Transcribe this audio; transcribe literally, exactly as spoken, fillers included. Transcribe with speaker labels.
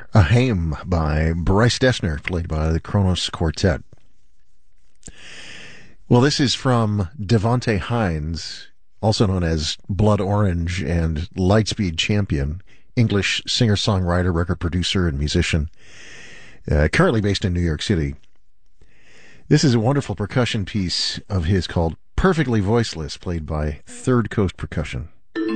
Speaker 1: A Hymn by Bryce Dessner, played by the Kronos Quartet. Well, this is from Devonte Hines, also known as Blood Orange and Lightspeed Champion, English singer-songwriter, record producer, and musician, uh, currently based in New York City. This is a wonderful percussion piece of his called Perfectly Voiceless, played by Third Coast Percussion.